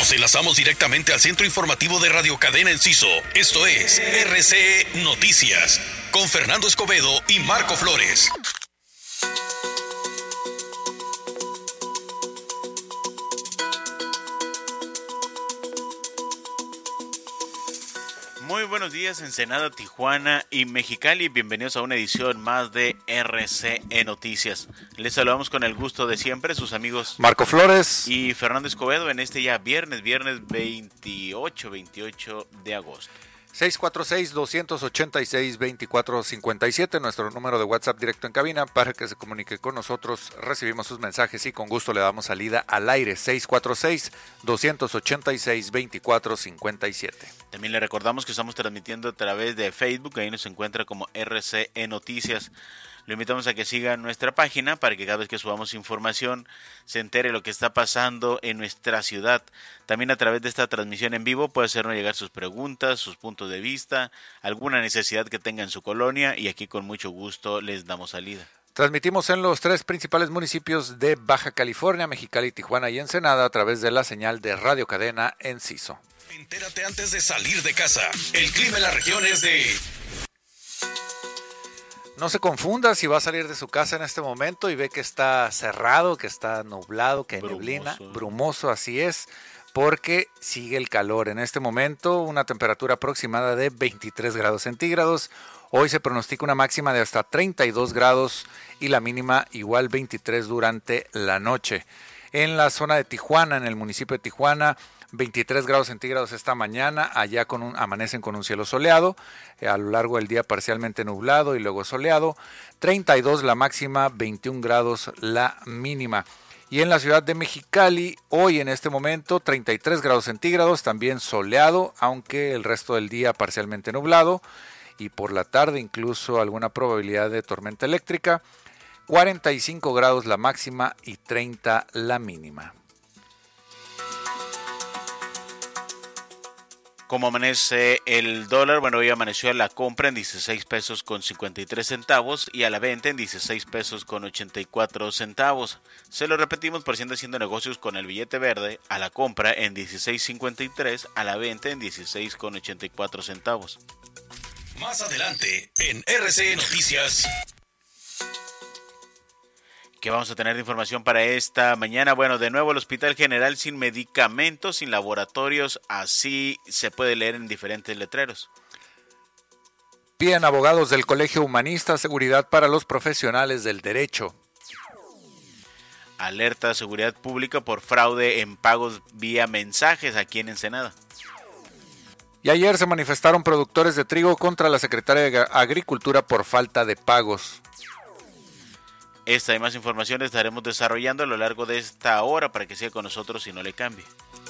Nos enlazamos directamente al centro informativo de Radio Cadena Enciso. Esto es RCE Noticias, con Fernando Escobedo y Marco Flores. Muy buenos días, Ensenada, Tijuana y Mexicali. Bienvenidos a una edición más de RCE Noticias. Les saludamos con el gusto de siempre, sus amigos Marco Flores y Fernando Escobedo en este ya viernes 28 de agosto. 646-286-2457, nuestro número de WhatsApp directo en cabina para que se comunique con nosotros. Recibimos sus mensajes y con gusto le damos salida al aire. 646-286-2457. También le recordamos que estamos transmitiendo a través de Facebook, ahí nos encuentra como RCE Noticias. Lo invitamos a que siga nuestra página para que cada vez que subamos información se entere lo que está pasando en nuestra ciudad. También a través de esta transmisión en vivo puede hacernos llegar sus preguntas, sus puntos de vista, alguna necesidad que tenga en su colonia y aquí con mucho gusto les damos salida. Transmitimos en los 3 principales municipios de Baja California, Mexicali, Tijuana y Ensenada a través de la señal de Radio Cadena Enciso. Entérate antes de salir de casa. El clima en la región es de... No se confunda si va a salir de su casa en este momento y ve que está cerrado, que está nublado, que hay neblina, brumoso, así es, porque sigue el calor. En este momento una temperatura aproximada de 23 grados centígrados. Hoy se pronostica una máxima de hasta 32 grados y la mínima igual 23 durante la noche. En la zona de Tijuana, en el municipio de Tijuana, 23 grados centígrados esta mañana, allá amanecen con un cielo soleado, a lo largo del día parcialmente nublado y luego soleado, 32 la máxima, 21 grados la mínima. Y en la ciudad de Mexicali, hoy en este momento, 33 grados centígrados, también soleado, aunque el resto del día parcialmente nublado, y por la tarde incluso alguna probabilidad de tormenta eléctrica, 45 grados la máxima y 30 la mínima. ¿Cómo amanece el dólar? Bueno, hoy amaneció a la compra en 16 pesos con 53 centavos y a la venta en 16 pesos con 84 centavos. Se lo repetimos por si anda haciendo negocios con el billete verde, a la compra en 16.53, a la venta en 16 con 84 centavos. Más adelante en RCE Noticias. ¿Qué vamos a tener de información para esta mañana? Bueno, de nuevo el Hospital General sin medicamentos, sin laboratorios, así se puede leer en diferentes letreros. Piden abogados del Colegio Humanista seguridad para los profesionales del derecho. Alerta a seguridad pública por fraude en pagos vía mensajes aquí en Ensenada. Y ayer se manifestaron productores de trigo contra la secretaria de Agricultura por falta de pagos. Esta y más información estaremos desarrollando a lo largo de esta hora para que siga con nosotros y no le cambie.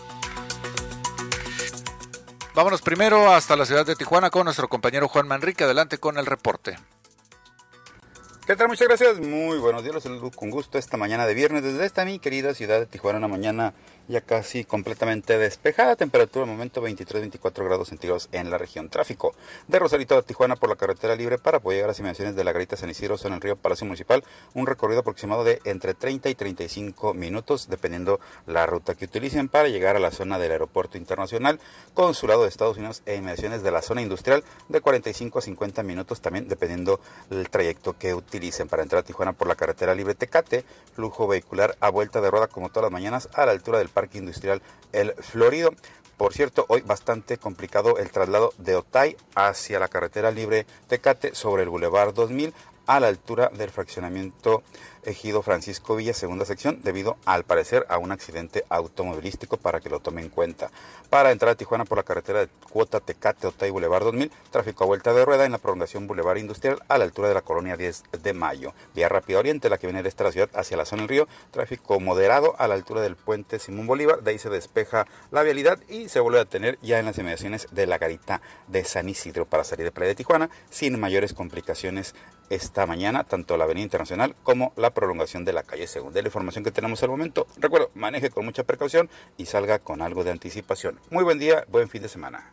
Vámonos primero hasta la ciudad de Tijuana con nuestro compañero Juan Manrique. Adelante con el reporte. ¿Qué tal? Muchas gracias. Muy buenos días. Los saludo con gusto esta mañana de viernes desde esta mi querida ciudad de Tijuana. Una mañana ya casi completamente despejada. Temperatura al momento 23-24 grados centígrados en la región. Tráfico de Rosarito a Tijuana por la carretera libre para poder llegar a las inmediaciones de la Garita San Isidro, zona del río Palacio Municipal. Un recorrido aproximado de entre 30 y 35 minutos, dependiendo la ruta que utilicen para llegar a la zona del Aeropuerto Internacional Consulado de Estados Unidos e inmediaciones de la zona industrial de 45 a 50 minutos, también dependiendo el trayecto que utilicen. Para entrar a Tijuana por la carretera libre Tecate, flujo vehicular a vuelta de rueda como todas las mañanas a la altura del Parque Industrial El Florido. Por cierto, hoy bastante complicado el traslado de Otay hacia la carretera libre Tecate sobre el Boulevard 2000 a la altura del fraccionamiento Ejido Francisco Villa, segunda sección, debido al parecer a un accidente automovilístico, para que lo tome en cuenta. Para entrar a Tijuana por la carretera de Cuota Tecate, Otay, Boulevard 2000, tráfico a vuelta de rueda en la prolongación Boulevard Industrial a la altura de la colonia 10 de Mayo. Vía rápida oriente, la que viene de esta ciudad hacia la zona del río, tráfico moderado a la altura del puente Simón Bolívar, de ahí se despeja la vialidad y se vuelve a tener ya en las inmediaciones de la Garita de San Isidro para salir de Playa de Tijuana sin mayores complicaciones esta mañana, tanto la avenida Internacional como la prolongación de la calle Segunda. Es la información que tenemos al momento. Recuerdo, maneje con mucha precaución y salga con algo de anticipación. Muy buen día, buen fin de semana.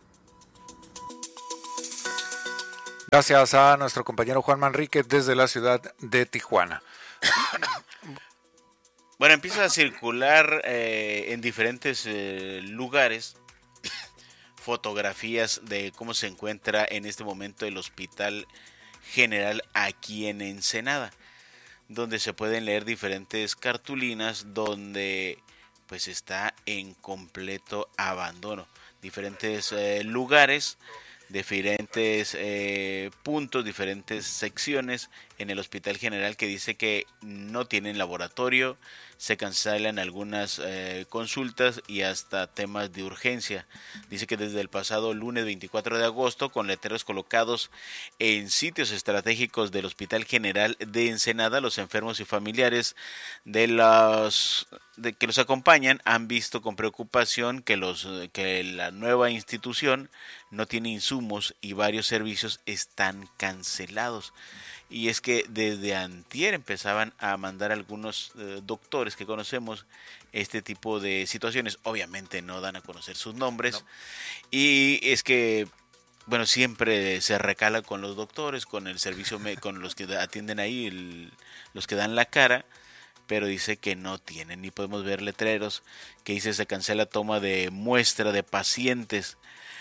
Gracias a nuestro compañero Juan Manrique desde la ciudad de Tijuana. Bueno, empieza a circular en diferentes lugares fotografías de cómo se encuentra en este momento el Hospital General aquí en Ensenada, donde se pueden leer diferentes cartulinas donde pues está en completo abandono. Diferentes lugares, diferentes puntos, diferentes secciones en el Hospital General que dice que no tienen laboratorio, se cancelan algunas consultas y hasta temas de urgencia. Dice que desde el pasado lunes 24 de agosto, con letreros colocados en sitios estratégicos del Hospital General de Ensenada, los enfermos y familiares que los acompañan han visto con preocupación que la nueva institución no tiene insumos y varios servicios están cancelados. Y es que desde antier empezaban a mandar algunos doctores que conocemos este tipo de situaciones. Obviamente no dan a conocer sus nombres. No. Y es que, bueno, siempre se recala con los doctores, con el servicio, con los que atienden ahí, los que dan la cara. Pero dice que no tienen, ni podemos ver letreros que dice se cancela toma de muestra de pacientes.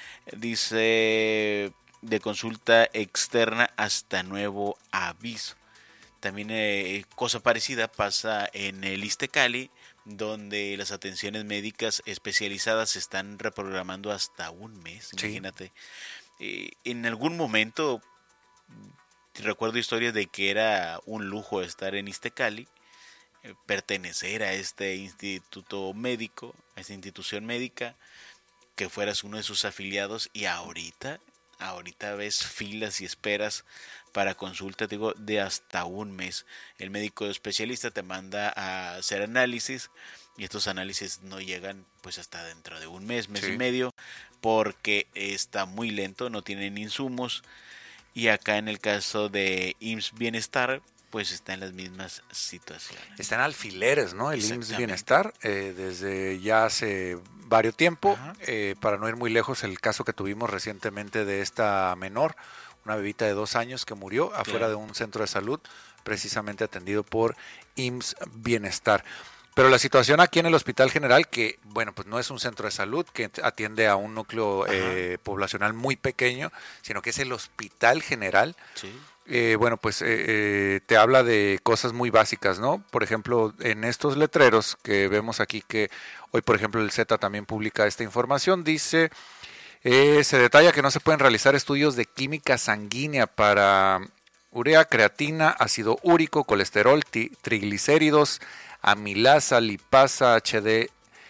Dice de consulta externa hasta nuevo aviso. También cosa parecida pasa en el Ixtecali, donde las atenciones médicas especializadas se están reprogramando hasta un mes. Sí. Imagínate. En algún momento recuerdo historias de que era un lujo estar en Ixtecali, pertenecer a este instituto médico, a esta institución médica, que fueras uno de sus afiliados, y ahorita ves filas y esperas para consulta, digo, de hasta un mes. El médico especialista te manda a hacer análisis y estos análisis no llegan pues hasta dentro de un mes, mes sí. y medio, porque está muy lento, no tienen insumos. Y acá en el caso de IMSS Bienestar, pues está en las mismas situaciones. Están alfileres, ¿no? El IMSS Bienestar, desde ya hace varios tiempo, para no ir muy lejos, el caso que tuvimos recientemente de esta menor, una bebita de 2 años que murió afuera de un centro de salud, precisamente atendido por IMSS Bienestar. Pero la situación aquí en el Hospital General, que bueno, pues no es un centro de salud que atiende a un núcleo poblacional muy pequeño, sino que es el Hospital General. Sí. Bueno, pues te habla de cosas muy básicas, ¿no? Por ejemplo, en estos letreros que vemos aquí, que hoy, por ejemplo, el Z también publica esta información, dice, se detalla que no se pueden realizar estudios de química sanguínea para urea, creatina, ácido úrico, colesterol, triglicéridos, amilasa, lipasa, HDL,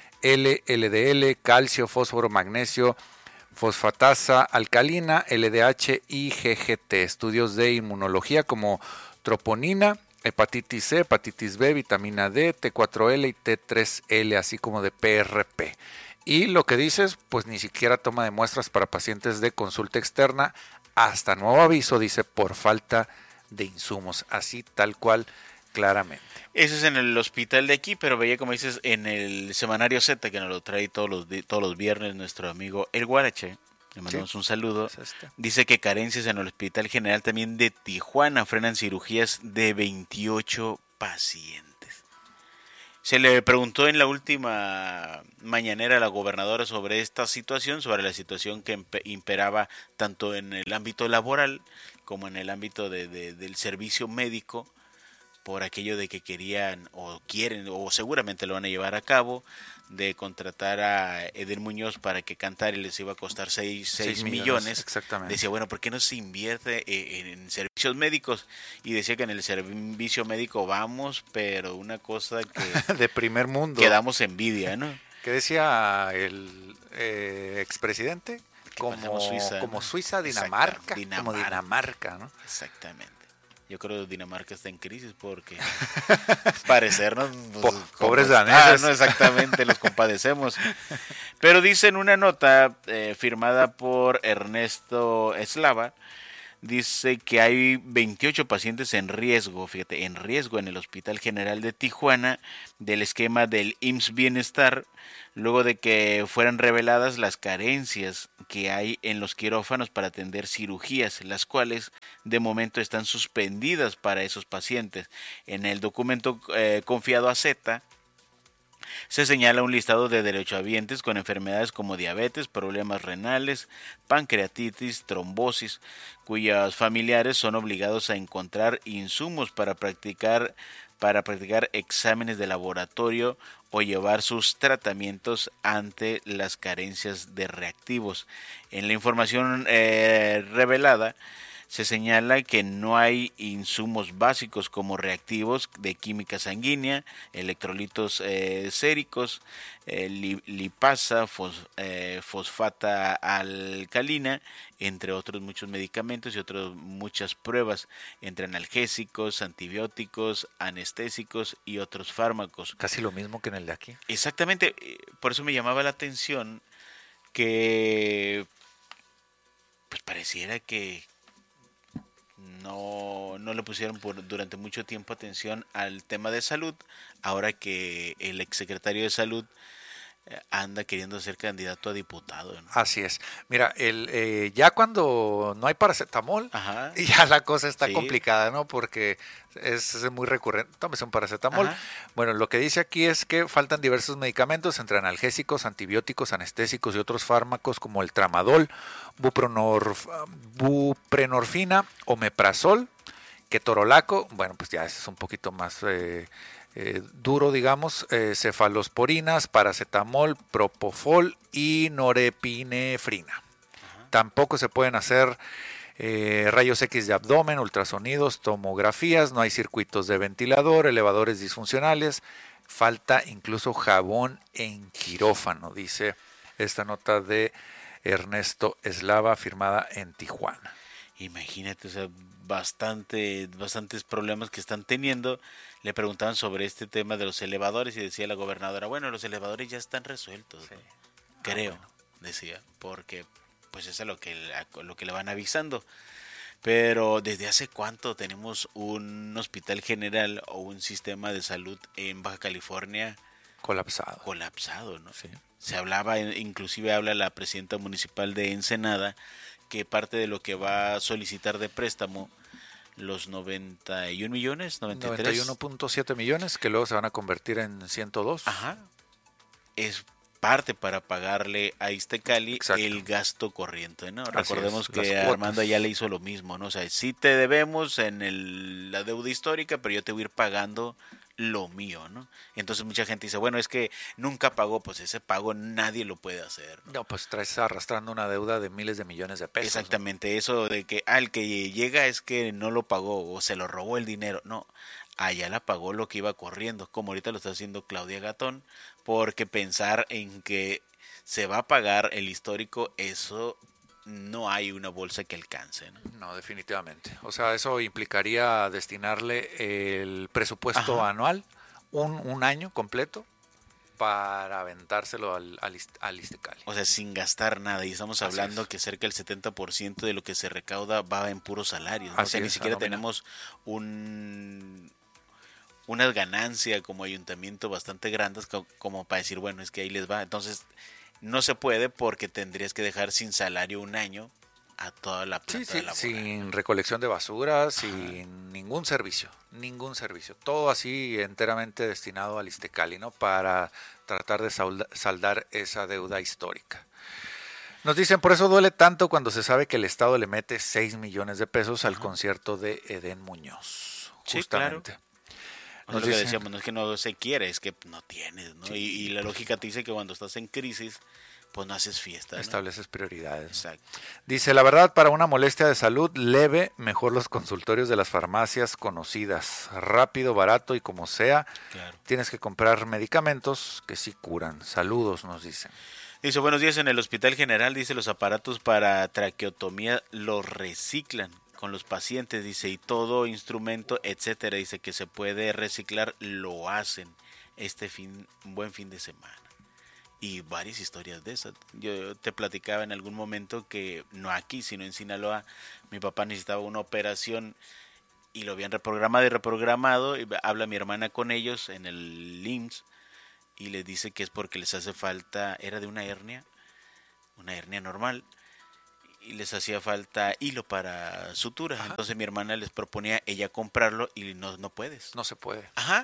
LDL, calcio, fósforo, magnesio, fosfatasa alcalina, LDH y GGT. Estudios de inmunología como troponina, hepatitis C, hepatitis B, vitamina D, T4L y T3L, así como de PRP. Y lo que dices, pues ni siquiera toma de muestras para pacientes de consulta externa, hasta nuevo aviso, dice, por falta de insumos, así tal cual, claramente. Eso es en el hospital de aquí, pero veía, como dices, en el semanario Z, que nos lo trae todos los viernes nuestro amigo El Guarache. Le mandamos un saludo. Dice que carencias en el Hospital General también de Tijuana frenan cirugías de 28 pacientes. Se le preguntó en la última mañanera a la gobernadora sobre esta situación, sobre la situación que imperaba tanto en el ámbito laboral como en el ámbito del servicio médico, por aquello de que querían o quieren o seguramente lo van a llevar a cabo, de contratar a Eden Muñoz para que cantara y les iba a costar 6 millones. Exactamente. Decía, bueno, ¿por qué no se invierte en servicios médicos? Y decía que en el servicio médico vamos, pero una cosa que... de primer mundo. Que damos envidia, ¿no? ¿Qué decía el expresidente? Como Suiza, ¿no? Suiza, Dinamarca. Como Dinamarca, ¿no? Exactamente. Yo creo que Dinamarca está en crisis porque parecernos pobres daneses. No, exactamente, los compadecemos. Pero dice en una nota firmada por Ernesto Eslava, dice que hay 28 pacientes en riesgo, fíjate, en riesgo en el Hospital General de Tijuana del esquema del IMSS Bienestar, luego de que fueran reveladas las carencias que hay en los quirófanos para atender cirugías, las cuales de momento están suspendidas para esos pacientes. En el documento confiado a Z, Se señala un listado de derechohabientes con enfermedades como diabetes, problemas renales, pancreatitis, trombosis, cuyos familiares son obligados a encontrar insumos para practicar exámenes de laboratorio o llevar sus tratamientos ante las carencias de reactivos. En la información revelada, se señala que no hay insumos básicos como reactivos de química sanguínea, electrolitos séricos, lipasa, fosfata alcalina, entre otros muchos medicamentos y otras muchas pruebas, entre analgésicos, antibióticos, anestésicos y otros fármacos. Casi lo mismo que en el de aquí. Exactamente, por eso me llamaba la atención que pues pareciera que no le pusieron durante mucho tiempo atención al tema de salud, ahora que el exsecretario de salud anda queriendo ser candidato a diputado, ¿no? Así es. Mira, ya cuando no hay paracetamol, ya la cosa está complicada, ¿no? Porque es muy recurrente. Tómese un paracetamol. Ajá. Bueno, lo que dice aquí es que faltan diversos medicamentos entre analgésicos, antibióticos, anestésicos y otros fármacos como el tramadol, buprenorfina, omeprazol, ketorolaco. Bueno, pues ya es un poquito más duro, digamos, cefalosporinas, paracetamol, propofol y norepinefrina. Ajá. Tampoco se pueden hacer rayos X de abdomen, ultrasonidos, tomografías, no hay circuitos de ventilador, elevadores disfuncionales, falta incluso jabón en quirófano, dice esta nota de Ernesto Eslava firmada en Tijuana. Imagínate, o sea, bastantes problemas que están teniendo. Le preguntaban sobre este tema de los elevadores y decía la gobernadora, bueno, los elevadores ya están resueltos, sí. Creo, bueno. Decía, porque pues eso es lo que le van avisando. Pero ¿desde hace cuánto tenemos un hospital general o un sistema de salud en Baja California colapsado, ¿no? Sí. Se hablaba, inclusive habla la presidenta municipal de Ensenada, que parte de lo que va a solicitar de préstamo, los 91 millones, 91.7 millones, que luego se van a convertir en 102. Ajá. Es parte para pagarle a Iztecali. Exacto. El gasto corriente, ¿no? Recordemos que Armando ya le hizo lo mismo, ¿no? O sea, sí te debemos en la deuda histórica, pero yo te voy a ir pagando lo mío, ¿no? Entonces mucha gente dice, bueno, es que nunca pagó, pues ese pago nadie lo puede hacer, ¿no? No, pues traes arrastrando una deuda de miles de millones de pesos. Exactamente, ¿no? Eso de que el que llega es que no lo pagó o se lo robó el dinero, no, allá la pagó lo que iba corriendo, como ahorita lo está haciendo Claudia Gatón, porque pensar en que se va a pagar el histórico, eso no hay una bolsa que alcance, ¿no? No, definitivamente. O sea, eso implicaría destinarle el presupuesto anual, un año completo, para aventárselo al Iztecali. O sea, sin gastar nada. Y estamos hablando que cerca del 70% de lo que se recauda va en puros salarios, ¿no? O sea, ni siquiera tenemos una ganancia como ayuntamiento bastante grandes como para decir, bueno, es que ahí les va. Entonces, no se puede porque tendrías que dejar sin salario un año a toda la planta de laboral. Sin recolección de basura, sin ningún servicio. Todo así enteramente destinado al Iztecali, ¿no? Para tratar de saldar esa deuda histórica. Nos dicen, por eso duele tanto cuando se sabe que el Estado le mete 6 millones de pesos al concierto de Edén Muñoz. Sí, justamente. Claro. Nos lo que decíamos, no es que no se quiere, es que no tienes, ¿no? Sí. Y la lógica te dice que cuando estás en crisis, pues no haces fiesta, ¿no? Estableces prioridades. Exacto. Dice, la verdad, para una molestia de salud leve, mejor los consultorios de las farmacias conocidas. Rápido, barato y como sea, claro. Tienes que comprar medicamentos que sí curan. Saludos, nos dicen. Dice, buenos días, en el Hospital General, dice, los aparatos para traqueotomía los reciclan con los pacientes, dice, y todo instrumento, etcétera, dice que se puede reciclar, lo hacen buen fin de semana. Y varias historias de esas. Yo te platicaba en algún momento que no aquí, sino en Sinaloa, mi papá necesitaba una operación y lo habían reprogramado, y habla mi hermana con ellos en el IMSS y les dice que es porque les hace falta, era de una hernia normal, y les hacía falta hilo para sutura. Ajá. Entonces mi hermana les proponía ella comprarlo y no puedes. No se puede. Ajá.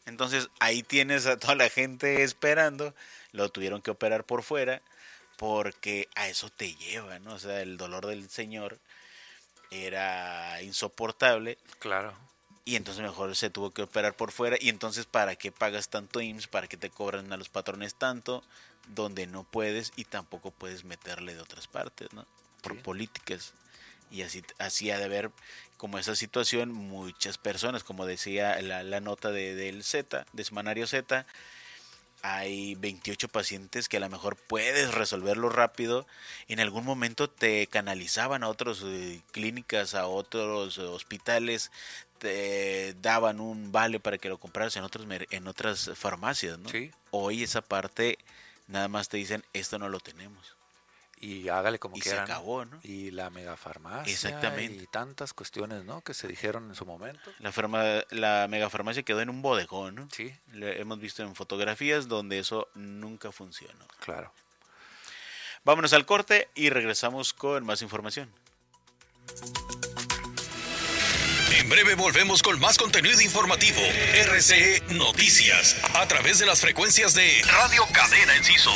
Entonces ahí tienes a toda la gente esperando, lo tuvieron que operar por fuera, porque a eso te lleva, ¿no? O sea, el dolor del señor era insoportable. Claro. Y entonces mejor se tuvo que operar por fuera. Y entonces, ¿para qué pagas tanto IMSS? ¿Para qué te cobran a los patrones tanto? Donde no puedes y tampoco puedes meterle de otras partes, ¿no? Por políticas. Y así ha de haber, como esa situación, muchas personas, como decía la nota del Z, de Semanario Z, hay 28 pacientes que a lo mejor puedes resolverlo rápido. En algún momento te canalizaban a otras clínicas, a otros hospitales, te daban un vale para que lo compraras en otras farmacias, ¿no? Sí. Hoy esa parte nada más te dicen, esto no lo tenemos. Y hágale como y quieran. Se acabó, ¿no? Y la megafarmacia. Exactamente. Y tantas cuestiones, ¿no? Que se dijeron en su momento. La megafarmacia quedó en un bodegón, ¿no? Sí. Hemos visto en fotografías donde eso nunca funcionó. Claro. Vámonos al corte y regresamos con más información. En breve volvemos con más contenido informativo. RCE Noticias, a través de las frecuencias de Radio Cadena Enciso.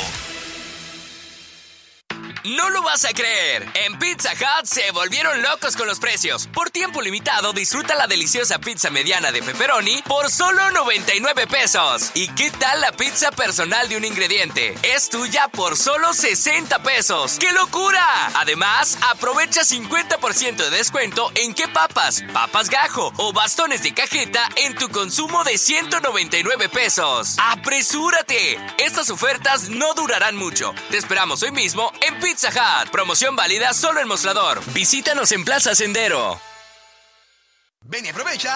No lo vas a creer, en Pizza Hut se volvieron locos con los precios. Por tiempo limitado, disfruta la deliciosa pizza mediana de pepperoni por solo 99 pesos. ¿Y qué tal la pizza personal de un ingrediente? Es tuya por solo 60 pesos. ¡Qué locura! Además, aprovecha 50% de descuento en qué papas gajo o bastones de cajeta en tu consumo de 199 pesos. ¡Apresúrate! Estas ofertas no durarán mucho. Te esperamos hoy mismo en Pizza Hut. Promoción válida solo en Mostrador. Visítanos en Plaza Sendero. Ven y aprovecha